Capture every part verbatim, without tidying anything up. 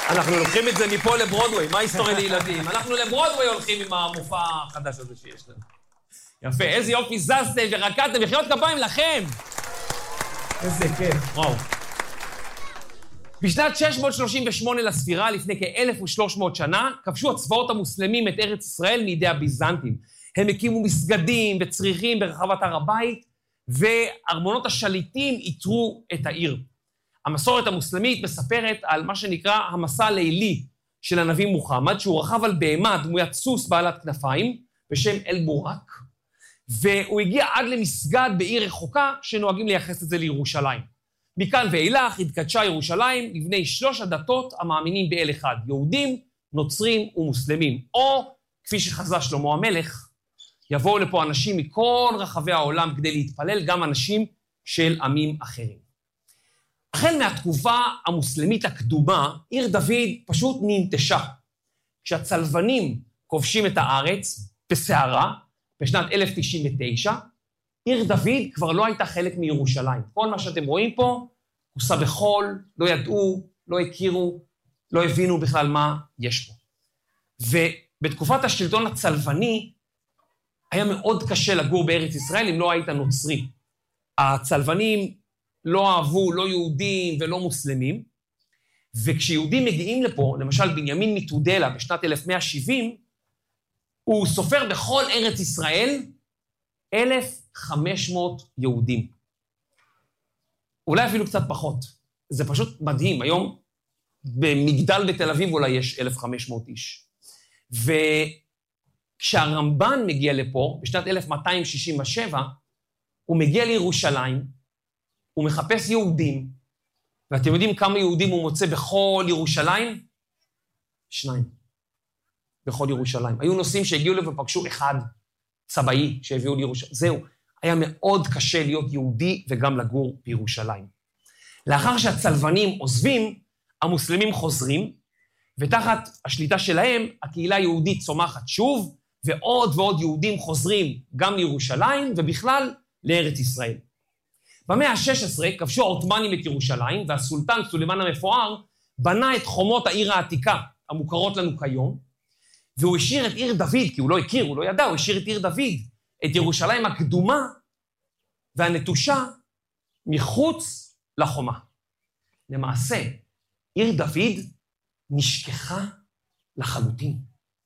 אנחנו לוקחים את זה מפה לברודווי, מה היסטוריה לילדים? אנחנו לברודווי הולכים עם המופע החדש הזה שיש לנו. יפה, איזה יופי זזתם ורקדתם, מחיאות כפיים לכם! איזה כיף, וואו. בשנת שש מאות שלושים ושמונה לספירה, לפני כ-אלף ושלוש מאות שנה, כבשו הצבאות המוסלמים את ארץ ישראל מידי הביזנטים. הם הקימו מסגדים וצריחים ברחבת הר הבית, וארמונות השליטים איתרו את העיר. המסורת המוסלמית מספרת על מה שנקרא המסע הלילי של הנביא מוחמד, שהוא רכב על בהמה דמוית סוס בעלת כנפיים, בשם אל-בורק, והוא הגיע עד למסגד בעיר רחוקה, שנוהגים לייחס את זה לירושלים. מכאן ואילך התקדשה ירושלים לבני שלוש הדתות המאמינים באל אחד, יהודים, נוצרים ומוסלמים. או, כפי שחזה שלמה המלך, יבואו לפה אנשים מכל רחבי העולם כדי להתפלל, גם אנשים של עמים אחרים. החל מהתקופה המוסלמית הקדומה, עיר דוד פשוט ננטשה. כשהצלבנים כובשים את הארץ בסערה, בשנת אלף תשעים ותשע, עיר דוד כבר לא הייתה חלק מירושלים. כל מה שאתם רואים פה, הוסע בחול, לא ידעו, לא הכירו, לא הבינו בכלל מה יש פה. ובתקופת השלטון הצלבני, היה מאוד קשה לגור בארץ ישראל אם לא היית נוצרי. הצלבנים לא אהבו, לא יהודים ולא מוסלמים, וכשיהודים מגיעים לפה, למשל בנימין מתודלה בשנת אלף מאה שבעים, הוא סופר בכל ארץ ישראל אלף וחמש מאות יהודים. אולי אפילו קצת פחות. זה פשוט מדהים. היום במגדל בתל אביב אולי יש אלף וחמש מאות איש. וכשהרמב"ן מגיע לפה, בשנת אלף מאתיים שישים ושבע, הוא מגיע לירושלים, הוא מחפש יהודים, ואתם יודעים כמה יהודים הוא מוצא בכל ירושלים? שניים. בכל ירושלים. היו נוסעים שהגיעו לפה ופגשו אחד, צבאי שהביאו לירושלים. זהו, היה מאוד קשה להיות יהודי וגם לגור בירושלים. לאחר שהצלבנים עוזבים, המוסלמים חוזרים, ותחת השליטה שלהם, הקהילה היהודית צומחת שוב, ועוד ועוד יהודים חוזרים גם לירושלים, ובכלל לארץ ישראל. במאה ה-שש עשרה כבשו העות'מאנים את ירושלים, והסולטן סולימאן המפואר בנה את חומות העיר העתיקה, המוכרות לנו כיום, והוא השאיר את עיר דוד, כי הוא לא הכיר, הוא לא ידע, הוא השאיר את עיר דוד, את ירושלים הקדומה והנטושה מחוץ לחומה. למעשה, עיר דוד נשכחה לחלוטין.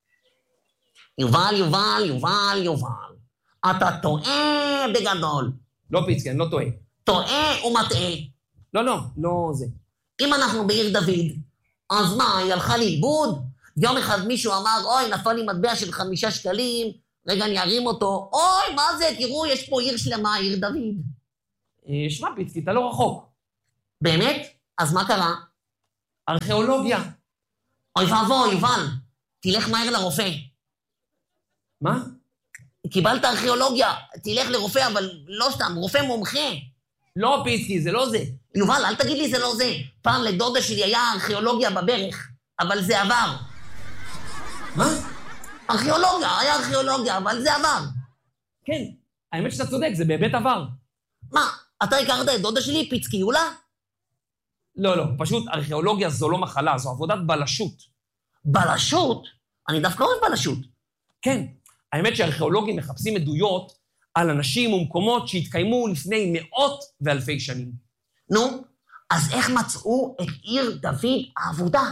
יובל, יובל, יובל, יובל, אתה טועה בגדול. לא פיצקי, אני לא טועה. טועה ומטעה. לא, לא, לא זה. אם אנחנו בעיר דוד, אז מה, היא הלכה לאיבוד? יום אחד מישהו אמר, אוי, נפל לי מטבע של חמישה שקלים, רגע, אני ארים אותו. אוי, מה זה? תראו, יש פה עיר שלמה, עיר דוד. שמע, פיצקי, אתה לא רחוק. באמת? אז מה קרה? ארכיאולוגיה. אוי ואבוי, יובל, תלך מהר לרופא. מה? קיבלת ארכיאולוגיה, תלך לרופא, אבל לא סתם, רופא מומחה. לא, פיצקי, זה לא זה. יובל, אל תגיד לי זה לא זה. פעם לדודה שלי היה ארכיאולוגיה בברך, אבל זה עבר. מה? ארכיאולוגיה, היה ארכיאולוגיה, אבל זה עבר. כן, האמת שאתה צודק, זה באמת עבר. מה, אתה הכרת את דודה שלי, פיצקיולה? לא, לא, פשוט ארכיאולוגיה זו לא מחלה, זו עבודת בלשות. בלשות? אני דווקא אוהב בלשות. כן, האמת שארכיאולוגים מחפשים עדויות על אנשים ומקומות שהתקיימו לפני מאות ואלפי שנים. נו, אז איך מצאו את עיר דוד האבודה?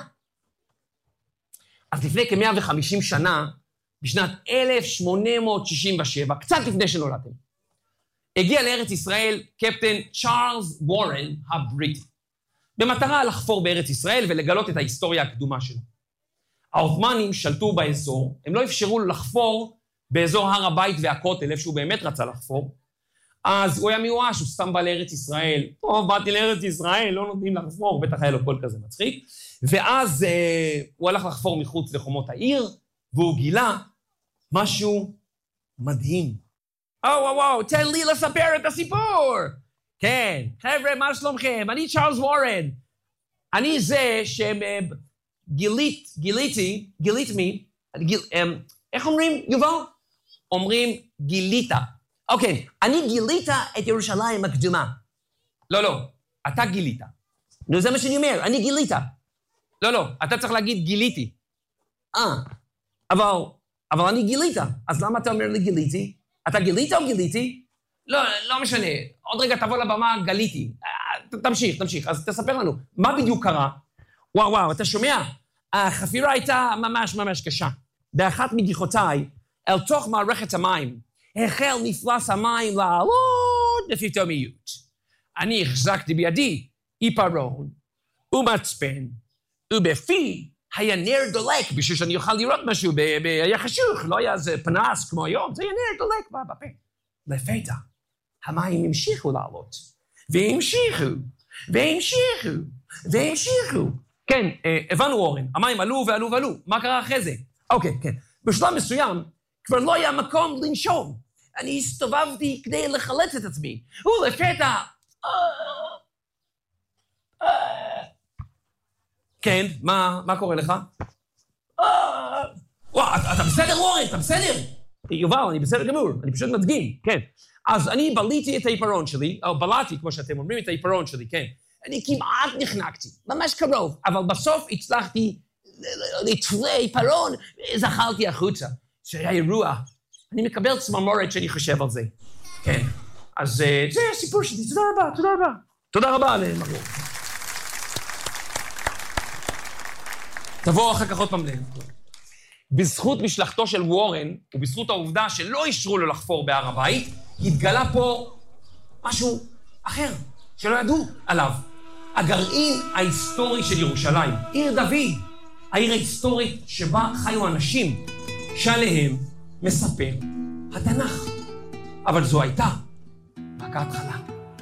אז לפני כ-מאה וחמישים שנה, בשנת אלף שמונה מאות שישים ושבע, קצת לפני שנולדתם, הגיע לארץ ישראל קפטן צ'ארלס וורן הבריטי, במטרה לחפור בארץ ישראל ולגלות את ההיסטוריה הקדומה שלו. העות'מאנים שלטו באזור, הם לא אפשרו לו לחפור באזור הר הבית והכותל, איפה שהוא באמת רצה לחפור, אז הוא היה מיואש, הוא סתם בא לארץ ישראל, טוב, באתי לארץ ישראל, לא נותנים לחפור, בטח היה לו קול כזה מצחיק, ואז אה, הוא הלך לחפור מחוץ לחומות העיר, והוא גילה משהו מדהים. וואו, וואו, וואו, תן לי לספר את הסיפור. כן, חבר'ה, מה שלומכם? אני צ'ארלס וורן. אני זה שגילית, גיליתי, גילית מי, גיל, איך אומרים, יובל? אומרים גיליתה. אוקיי, אני גילית את ירושלים הקדומה. לא, לא, אתה גילית. נו, זה מה שאני אומר, אני גילית. לא, לא, אתה צריך להגיד גיליתי. אה, אבל, אבל אני גילית, אז למה אתה אומר לי גיליתי? אתה גילית או גיליתי? לא, לא משנה, עוד רגע תבוא לבמה, גליתי. תמשיך, תמשיך, אז תספר לנו, מה בדיוק קרה? וואו, וואו, אתה שומע? החפירה הייתה ממש ממש קשה. באחת מגיחותיי, אל תוך מערכת המים, החל מפלס המים לעלות בפתאומיות. אני החזקתי בידי עיפרון ומצפן, ובפי היה נר דולק, בשביל שאני אוכל לראות משהו, היה חשוך, לא היה איזה פנס כמו היום, זה היה נר דולק בפה. לפתע, המים המשיכו לעלות, והמשיכו, והמשיכו, והמשיכו. כן, הבנו אורן, המים עלו ועלו ועלו, מה קרה אחרי זה? אוקיי, כן. בשלב מסוים, כבר לא היה מקום לנשום. אני הסתובבתי כדי לחלץ את עצמי, ולפתע... כן, מה, מה קורה לך? וואו, אתה בסדר, אורן, אתה בסדר? יובל, אני בסדר גמור, אני פשוט מדגים, כן. אז אני בליתי את העיפרון שלי, או בלעתי, כמו שאתם אומרים, את העיפרון שלי, כן. אני כמעט נחנקתי, ממש קרוב, אבל בסוף הצלחתי לתפוס עיפרון, זחלתי החוצה. זה היה אירוע. אני מקבל צמרמורת שאני חושב על זה. כן. אז זה הסיפור שלי, תודה רבה, תודה רבה. תודה רבה למרור. תבוא אחר כך עוד פעם להם. בזכות משלחתו של וורן, ובזכות העובדה שלא אישרו לו לחפור בהר הבית, התגלה פה משהו אחר, שלא ידעו עליו. הגרעין ההיסטורי של ירושלים, עיר דוד, העיר ההיסטורית שבה חיו אנשים, שעליהם מספר התנ"ך. אבל זו הייתה רק ההתחלה.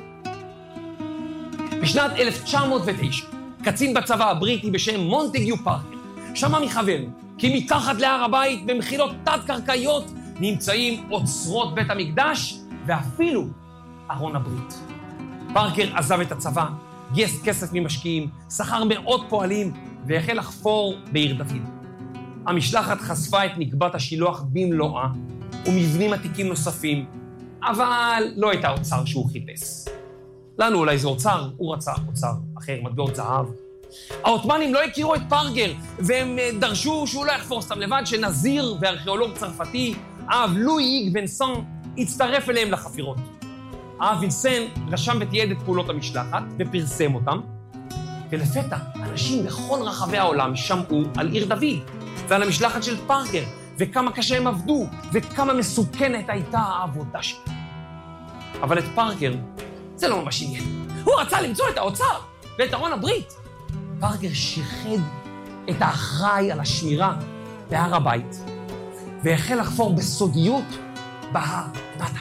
בשנת אלף תשע מאות ותשע, קצין בצבא הבריטי בשם מונטגיו פארקר, שמע מחבר כי מתחת להר הבית במחילות תת-קרקעיות נמצאים אוצרות בית המקדש ואפילו ארון הברית. פארקר עזב את הצבא, גייס כסף ממשקיעים, שכר מאות פועלים והחל לחפור בעיר דוד. המשלחת חשפה את נקבת השילוח במלואה ומבנים עתיקים נוספים, אבל לא הייתה אוצר שהוא חיפש. לנו אולי זה אוצר, הוא רצה אוצר אחר, מטבעות זהב. העות'מאנים לא הכירו את פארקר, והם דרשו שהוא לא יחפור סתם לבד, שנזיר וארכיאולוג צרפתי, האב לואי איג וינסן, הצטרף אליהם לחפירות. האב וינסן רשם ותיעד את פעולות המשלחת ופרסם אותם, ולפתע אנשים בכל רחבי העולם שמעו על עיר דוד ועל המשלחת של פארקר, וכמה קשה הם עבדו, וכמה מסוכנת הייתה העבודה שלהם. אבל את פארקר זה לא ממש עניין. הוא רצה למצוא את האוצר ואת ארון הברית. פארקר שיחד את האחראי על השמירה בהר הבית, והחל לחפור בסודיות בהר למטה.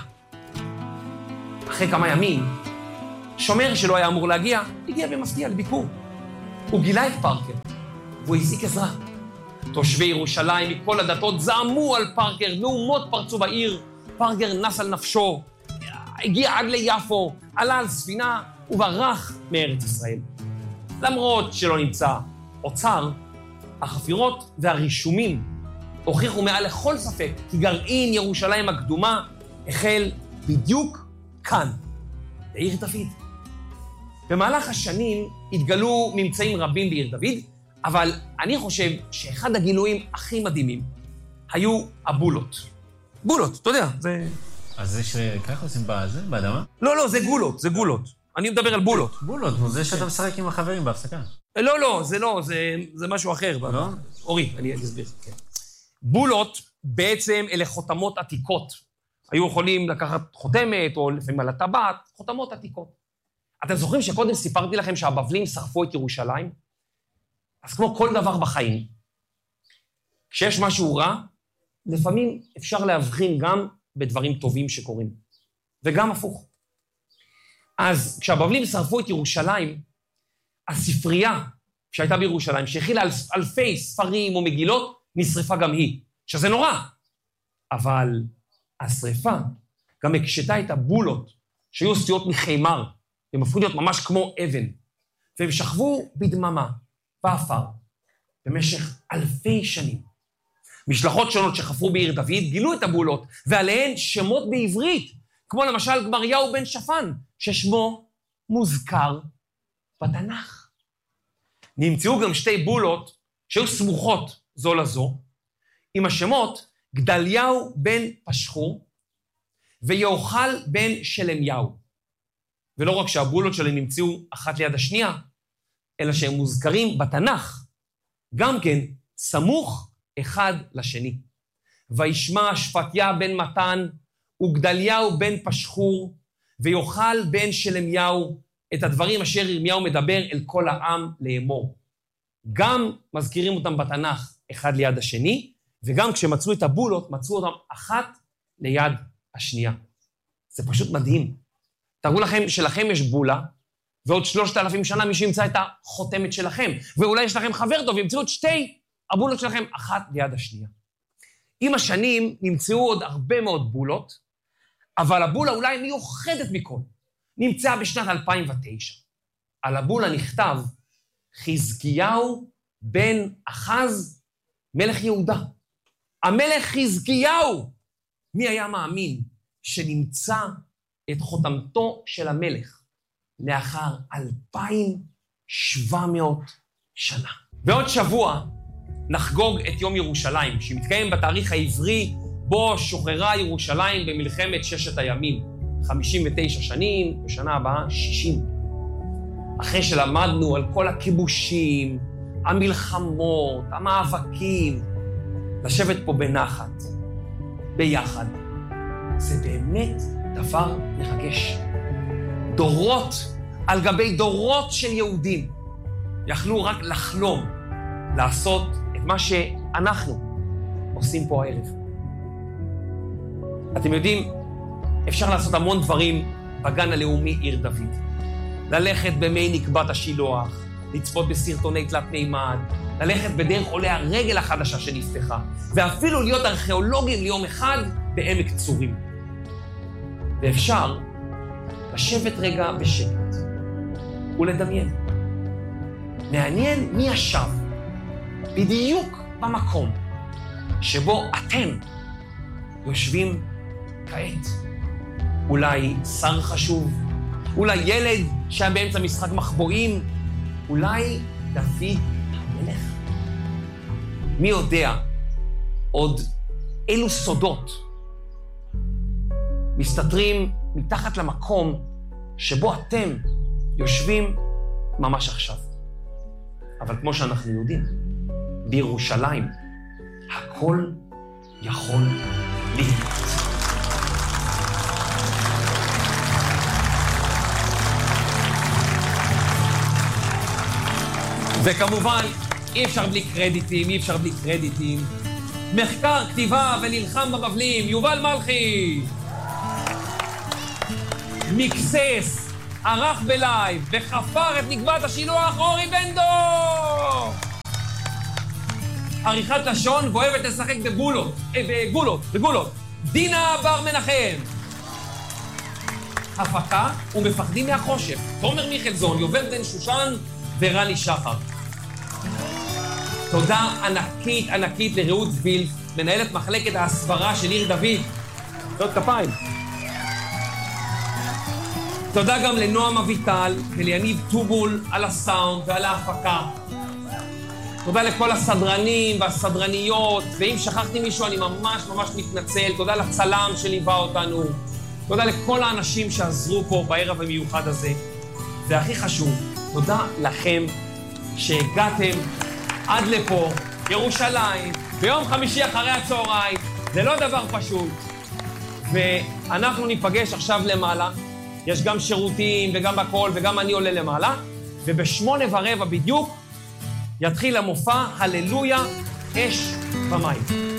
אחרי כמה ימים, שומר שלא היה אמור להגיע, הגיע במפתיע לביקור. הוא גילה את פארקר, והוא הזעיק עזרה. תושבי ירושלים מכל הדתות זעמו על פארקר, מהומות פרצו בעיר, פארקר נס על נפשו, הגיע עד ליפו, עלה על ספינה וברח מארץ ישראל. למרות שלא נמצא אוצר, החפירות והרישומים הוכיחו מעל לכל ספק כי גרעין ירושלים הקדומה החל בדיוק כאן, בעיר דוד. במהלך השנים התגלו ממצאים רבים בעיר דוד, אבל אני חושב שאחד הגילויים הכי מדהימים היו הבולות. בולות, אתה יודע, זה... אז זה שככה עושים בזה, באדמה? לא, לא, זה גולות, זה גולות. אני מדבר על בולות. בולות, נו, זה שאתה משחק עם החברים בהפסקה. לא, לא, זה לא, זה משהו אחר. לא? אורי, אני אסביר. בולות בעצם אלה חותמות עתיקות. היו יכולים לקחת חותמת, או לפעמים על הטבעת, חותמות עתיקות. אתם זוכרים שקודם סיפרתי לכם שהבבלים שרפו את ירושלים? אז כמו כל דבר בחיים, כשיש משהו רע, לפעמים אפשר להבחין גם בדברים טובים שקורים, וגם הפוך. אז כשהבבלים שרפו את ירושלים, הספרייה שהייתה בירושלים, שהכילה אלפי ספרים או מגילות, נשרפה גם היא, שזה נורא. אבל השריפה גם הקשתה את הבולות, שהיו סטיות מחיימר, הם הפכו להיות ממש כמו אבן, והם שכבו בדממה, באפר, במשך אלפי שנים. משלחות שונות שחפרו בעיר דוד גילו את הבולות, ועליהן שמות בעברית, כמו למשל גמריהו בן שפן, ששמו מוזכר בתנ"ך. נמצאו גם שתי בולות שהיו סמוכות זו לזו, עם השמות גדליהו בן פשחור ויוחל בן שלמיהו. ולא רק שהבולות שלהם נמצאו אחת ליד השנייה, אלא שהם מוזכרים בתנ"ך, גם כן סמוך אחד לשני. וישמע שפטיה בן מתן וגדליהו בן פשחור ויוחל בן שלמיהו את הדברים אשר ירמיהו מדבר אל כל העם לאמור. גם מזכירים אותם בתנ"ך אחד ליד השני, וגם כשמצאו את הבולות, מצאו אותם אחת ליד השנייה. זה פשוט מדהים. תראו לכם שלכם יש בולה, ועוד שלושת אלפים שנה מישהו ימצא את החותמת שלכם, ואולי יש לכם חבר טוב, ימצאו את שתי הבולות שלכם אחת ליד השנייה. עם השנים נמצאו עוד הרבה מאוד בולות, אבל הבולה אולי מיוחדת מכל. נמצאה בשנת אלפיים ותשע. על הבולה נכתב חזקיהו בן אחז מלך יהודה. המלך חזקיהו, מי היה מאמין שנמצא את חותמתו של המלך לאחר אלפיים שבע מאות שנה. בעוד שבוע נחגוג את יום ירושלים, שמתקיים בתאריך העברי בו שוחררה ירושלים במלחמת ששת הימים. חמישים ותשע שנים, בשנה הבאה שישים. אחרי שלמדנו על כל הכיבושים, המלחמות, המאבקים, לשבת פה בנחת, ביחד, זה באמת דבר מרגש. דורות על גבי דורות של יהודים יכלו רק לחלום לעשות את מה שאנחנו עושים פה הערב. אתם יודעים, אפשר לעשות המון דברים בגן הלאומי עיר דוד. ללכת במי נקבת השילוח, לצפות בסרטוני תלת מימד, ללכת בדרך עולי הרגל החדשה שנפתחה, ואפילו להיות ארכיאולוגים ליום אחד בעמק צורים. ואפשר לשבת רגע בשקט ולדמיין. מעניין מי ישב בדיוק במקום שבו אתם יושבים כעת. אולי שר חשוב, אולי ילד שהיה באמצע משחק מחבואים, אולי דוד המלך. מי יודע עוד אילו סודות מסתתרים מתחת למקום שבו אתם יושבים ממש עכשיו. אבל כמו שאנחנו יודעים, בירושלים הכל יכול להיות. וכמובן, אי אפשר בלי קרדיטים, אי אפשר בלי קרדיטים. מחקר, כתיבה ונלחם בבבלים, יובל מלכי. מקסס, ערך בלייב, וחפר את נקבת השילוח, אורי בנדו. עריכת לשון ואוהבת לשחק בגולות, אה, בגולות, בגולות. דינה בר מנחם. הפקה ומפחדים מהחושך, תומר מיכלזון, יובל בן שושן ורני שחר. תודה ענקית ענקית לרעות וילף, מנהלת מחלקת ההסברה של עיר דוד. תודה כפיים. תודה גם לנועם אביטל וליניב טובול על הסאונד ועל ההפקה. תודה לכל הסדרנים והסדרניות, ואם שכחתי מישהו אני ממש ממש מתנצל. תודה לצלם שליווה אותנו. תודה לכל האנשים שעזרו פה בערב המיוחד הזה. והכי חשוב, תודה לכם שהגעתם עד לפה, ירושלים, ביום חמישי אחרי הצהריים. זה לא דבר פשוט. ואנחנו ניפגש עכשיו למעלה. יש גם שירותים וגם הכל, וגם אני עולה למעלה. ובשמונה ורבע בדיוק יתחיל המופע הללויה אש במים.